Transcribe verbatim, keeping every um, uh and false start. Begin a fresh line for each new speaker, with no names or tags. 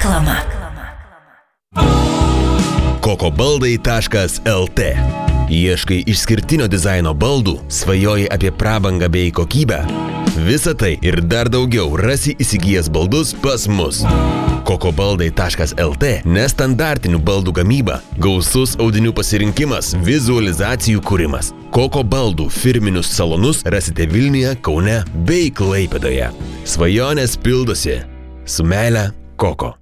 Reklama.
kokobaldai taškas lt. Ieškai išskirtinio dizaino baldų, svajoji apie prabangą bei kokybę. Visą tai ir dar daugiau rasi įsigijęs baldus pas mus. kokobaldai taškas lt nestandartinių baldų gamyba, gausus audinių pasirinkimas, vizualizacijų kūrimas. kokobaldų firminius salonus rasite Vilniuje, Kaune bei Klaipėdoje. Svajonės pildosi. Su meile, Koko.